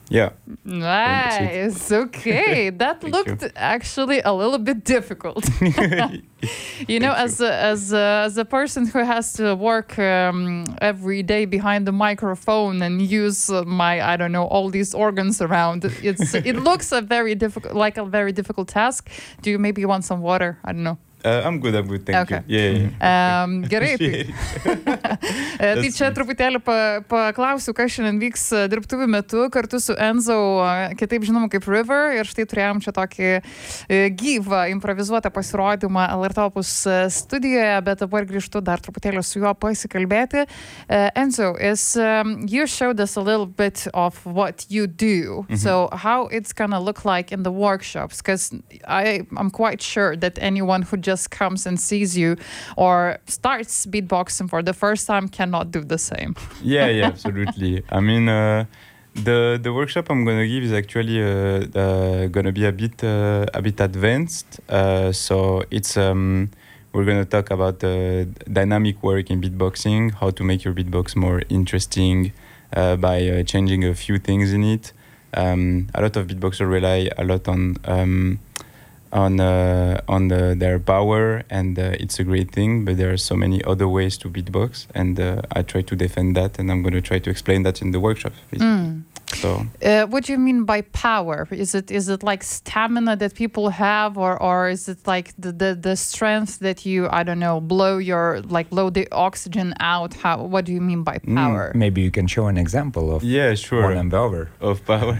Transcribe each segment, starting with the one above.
Yeah. Nice. Okay. That looked actually a little bit difficult. You know, as a person who has to work every day behind the microphone and use I don't know, all these organs around, it looks a very difficult task. Do you maybe want some water? I don't know. I'm good, thank you. Gerai. Tai čia truputėlį paklausiu, kas šiandien vyks dirbtuvių metu kartu su Enzo, kitaip žinoma kaip River, ir štai turėjom čia tokį gyvą, improvizuotą pasirodymą LRT Opus studijoje, bet dabar grįžtu dar truputėlį su juo pasikalbėti. Enzo, you showed us a little bit of what you do, so how it's gonna look like in the workshops, because I'm quite sure that anyone who just comes and sees you or starts beatboxing for the first time cannot do the same. Yeah, absolutely. I mean, the workshop I'm gonna give is actually gonna be a bit advanced. So it's we're gonna talk about dynamic work in beatboxing, how to make your beatbox more interesting by changing a few things in it. A lot of beatboxers rely a lot on their power, and it's a great thing, but there are so many other ways to beatbox, and I try to defend that, and I'm going to try to explain that in the workshop. So what do you mean by power? Is it like stamina that people have, or is it like the strength that you, I don't know, blow the oxygen out? What do you mean by power? Maybe you can show an example of one and over of power.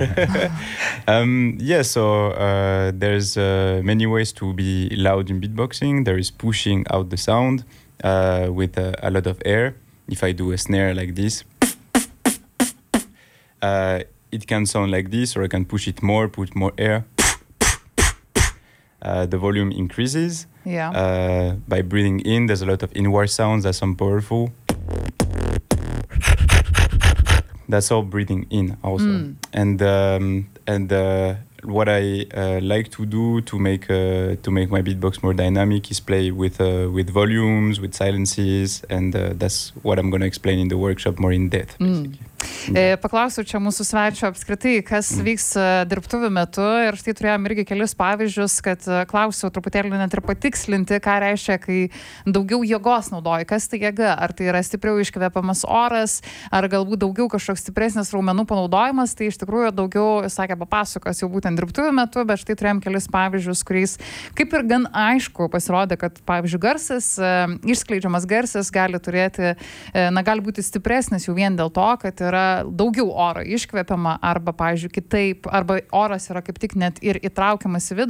So there's many ways to be loud in beatboxing. There is pushing out the sound with a lot of air. If I do a snare like this, it can sound like this, or I can push it more, put more air. The volume increases. By breathing in, there's a lot of inward sounds that sound powerful. That's all breathing in also. And what I like to do to make my beatbox more dynamic is play with volumes, with silences, and that's what I'm going to explain in the workshop more in depth, basically. Paklausiu čia mūsų svečio apskritai, kas vyks dirbtuvių metu, ir štai turėjom irgi kelius pavyzdžius, kad klausiau truputėlį net ir patikslinti, ką reiškia, kai daugiau jėgos naudoji, kas tai jėga, ar tai yra stipriau iškvepiamas oras, ar galbūt daugiau kažkoks stipresnis raumenų panaudojimas. Tai iš tikrųjų daugiau, sakė, papasakos jau būtent dirbtuvių metu, bet štai turėjom kelius pavyzdžius, kuriais kaip ir gan aišku pasirodė, kad pavyzdžiui garsas, išskleidžiamas garsas gali būti stipresnis jau vien dėl to, kad yra daugiau oro iškvepiama, arba, pavyzdžiui, kitaip, arba oras yra kaip tik net ir įtraukiamas į vidų.